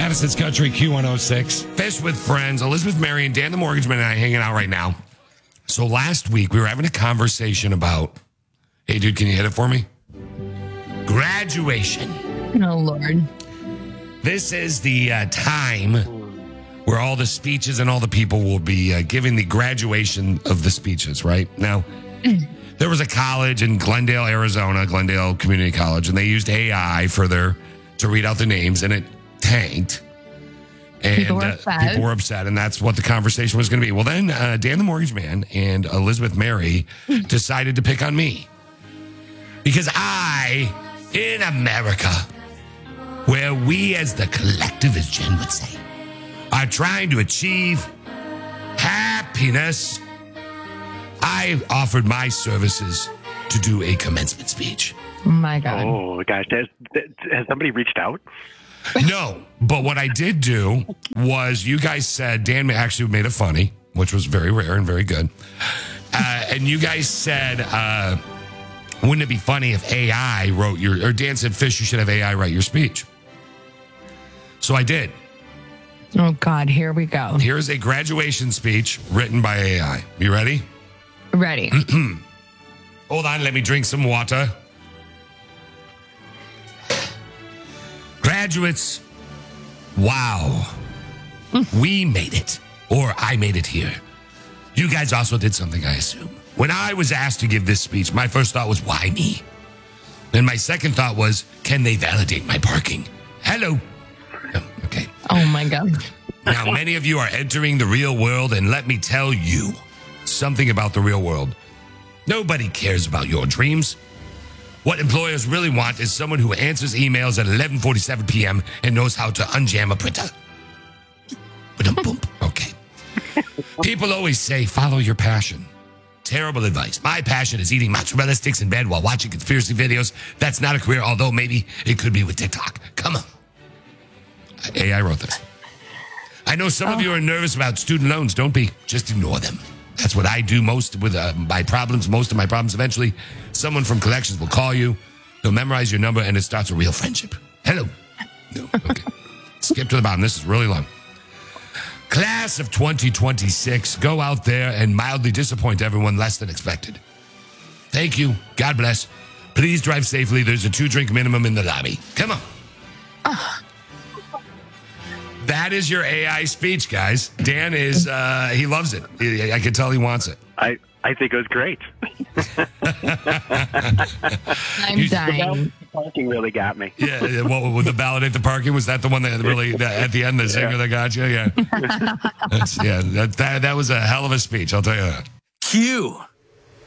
Madison's Country Q106. Fish with Friends. Elizabeth, Mary, and Dan the Mortgage Man and I hanging out right now. So last week we were having a conversation about, hey, dude, can you hit it for me? Graduation. Oh, Lord. This is the time where all the speeches and all the people will be giving the graduation of the speeches, right? Now, there was a college in Glendale, Arizona, Glendale Community College, and they used AI to read out the names, and it tanked. And people were upset, and that's what the conversation was going to be. Well, then Dan the Mortgage Man and Elizabeth Mary decided to pick on me. Because in America, where we as the collective, as Jen would say, are trying to achieve happiness, I offered my services to do a commencement speech. Oh, my God. Oh, gosh. Has somebody reached out? No, but what I did do was you guys said, Dan actually made it funny, which was very rare and very good. And you guys said, wouldn't it be funny if AI wrote or Dan said, Fish, you should have AI write your speech. So I did. Oh, God, here we go. Here's a graduation speech written by AI. You ready? Ready. Hold on, let me drink some water. Graduates, wow. We made it. Or I made it here. You guys also did something, I assume. When I was asked to give this speech, my first thought was, why me? Then my second thought was, can they validate my parking? Hello. Oh, okay. Oh, my God. Now, many of you are entering the real world, and let me tell you something about the real world. Nobody cares about your dreams. What employers really want is someone who answers emails at 11:47 p.m. and knows how to unjam a printer. Okay. People always say, follow your passion. Terrible advice. My passion is eating mozzarella sticks in bed while watching conspiracy videos. That's not a career, although maybe it could be with TikTok. Come on. AI wrote this. I know some of you are nervous about student loans. Don't be. Just ignore them. That's what I do most with my problems. Most of my problems. Eventually, someone from collections will call you. They'll memorize your number, and it starts a real friendship. Hello. No. Okay. Skip to the bottom. This is really long. Class of 2026, go out there and mildly disappoint everyone less than expected. Thank you. God bless. Please drive safely. There's a 2-drink minimum in the lobby. Come on. That is your AI speech, guys. Dan is, he loves it. I can tell he wants it. I think it was great. I'm dying. The parking really got me. Yeah, what would the validate the parking? Was that the one that really, at the end, the zinger that got you? Yeah. That was a hell of a speech, I'll tell you that. Q.